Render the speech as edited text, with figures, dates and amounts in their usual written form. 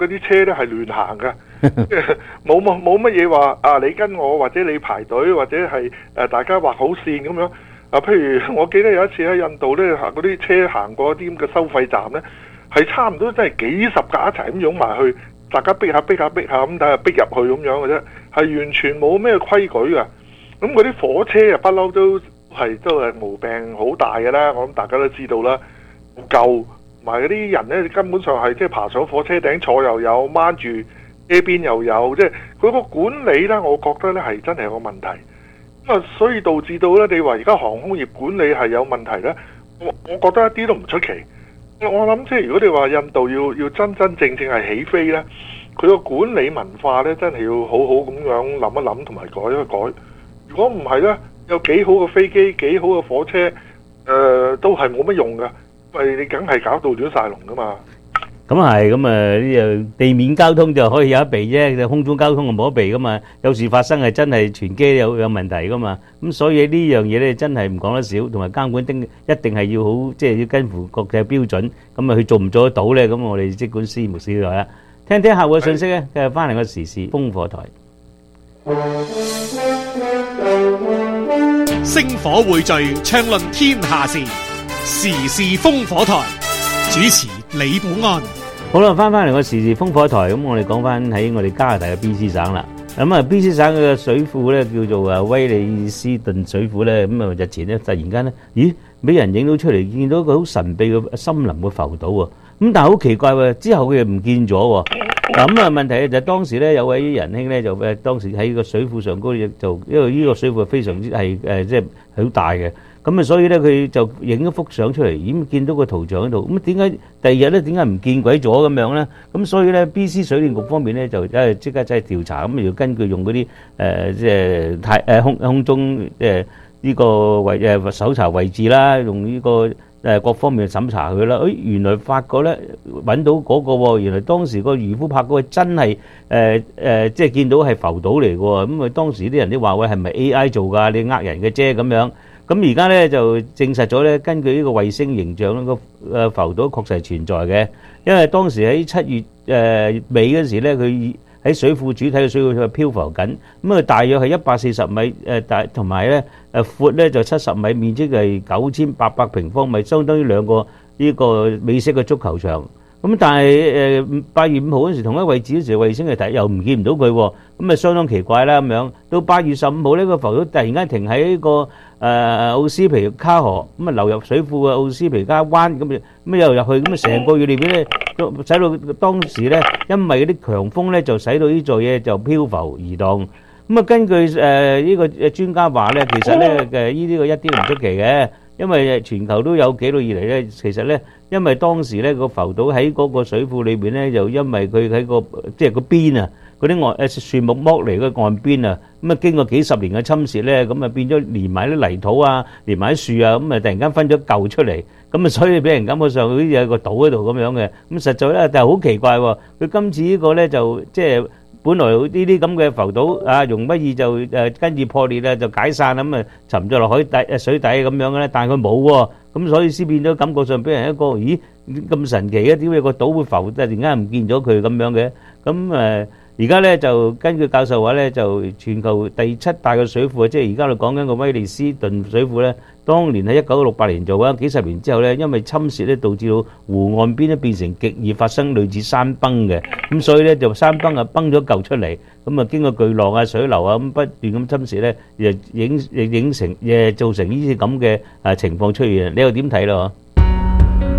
嗰啲車咧係亂行嘅，冇乜嘢話啊，你跟我或者你排隊或者係大家畫好線咁樣。譬如我記得有一次喺印度咧，嗰啲車行過啲咁嘅收費站咧，係差唔多真係幾十架一齊咁擁埋去，大家逼下咁，但係逼入去咁樣嘅啫，係完全冇咩規矩㗎。咁嗰啲火車啊，不嬲都係毛病好大嘅啦，我諗大家都知道啦，舊埋嗰啲人咧根本上係即係爬上火車頂坐又有，掹住車邊又有，即係佢個管理咧，我覺得咧係真係有個問題。咁啊，所以導致到咧，你話而家航空業管理係有問題咧，我覺得一啲都唔出奇。我諗即係如果你話印度要真正係起飛咧，佢個管理文化咧真係要好好咁樣諗一諗同埋改一改。如果唔係咧，有幾好嘅飛機、幾好嘅火車，都係冇乜用㗎，因為你梗係搞到亂晒龍㗎嘛。 咁係，咁呢地面交通就可以有得避啫，空中交通就冇得避噶嘛。有事發生係真係全機有問題噶嘛。咁所以呢樣嘢咧真係唔講得少，同埋監管一定係要好，即係要跟乎國際標準。咁啊，佢做唔做得到咧？咁我哋即管拭目以待啦。聽客戶嘅信息咧，繼續翻嚟個時事烽火台。 星火匯聚，暢論天下事，時事烽火台。主持李寶安。 好啦，翻嚟個時事烽火台，咁我哋講翻喺我哋加拿大嘅 BC 省啦。咁啊 BC 省嘅水庫咧叫做威利斯頓水庫咧，咁啊日前咧突然間咧，咦，俾人影到出嚟，見到一個好神秘嘅森林嘅浮島喎。咁但係好奇怪喎，之後佢又唔見咗喎。咁啊問題就係當時咧有位仁兄咧就當時喺個水庫上高就因為呢個水庫非常之係即係好大嘅。咁啊，所以咧佢就影咗幅相出嚟，已見到個圖像喺度。咁點解第二日咧點解唔見鬼咗咁樣咧？咁所以咧 BC 水電局方面咧就即刻真係調查，咁要根據用嗰啲即係空中呢個位搜查位置啦，用呢個各方面去審查佢啦。原來發覺咧揾到嗰個喎，原來當時個漁夫拍嗰個真係即係見到係浮島嚟嘅喎。咁啊當時啲人都話喂，係咪 AI 做㗎？你呃人嘅啫咁樣。咁而家咧就證實咗咧，根據呢個衛星形象咧，個浮島確實係存在嘅。因為當時喺7月尾嗰時咧，佢喺水庫主體嘅水庫佢漂浮緊，咁啊大約係140米大，同埋咧闊咧就70米，面積係9800平方米，相當於2個呢個美式嘅足球場。咁但係8月5號嗰時同一位置嗰時衛星嚟睇又唔見唔到佢喎，咁啊相當奇怪啦咁樣。到8月15號呢個浮島突然間停喺呢個奧斯皮卡河，咁啊流入水庫嘅奧斯皮卡灣，咁又入去，咁啊成個月裏邊咧，使到當時咧，因為嗰啲強風咧，就使到呢座嘢就漂浮移動。咁啊根據呢個專家話咧，其實咧呢啲個一啲都唔出奇嘅。因為全球都有幾度以嚟咧，其實咧，因為當時咧個浮島喺嗰個水庫裏邊咧，就因為佢喺個即係個邊啊，嗰啲樹木剝離個岸邊啊，咁啊經過幾十年嘅侵蝕咧，咁啊變咗連埋啲泥土啊，連埋啲樹啊，咁啊突然間分咗嚿出嚟，咁啊所以俾人感覺上好似有個島喺度咁樣嘅，咁實在咧但係好奇怪喎，佢今次呢個咧就即係。本來呢啲咁嘅浮島啊，容不易就跟住破裂啦，就解散啦，咁啊沉咗落海底水底咁樣嘅咧，但係佢冇喎，咁所以先變咗感覺上俾人一個咦咁神奇嘅，點解個島會浮突然間唔見咗佢咁樣嘅？咁而家咧就根據教授話咧，就全球第7大嘅水庫，即係而家我哋講緊個威利斯頓水庫咧，當年喺1968年做嘅，幾十年之後咧，因為侵蝕咧，導致到湖岸邊咧變成極易發生類似山崩嘅，咁所以咧就山崩啊崩咗嚿出嚟，咁啊經過巨浪啊水流啊咁不斷咁侵蝕咧，造成呢啲咁嘅情況出現，你又點睇咯？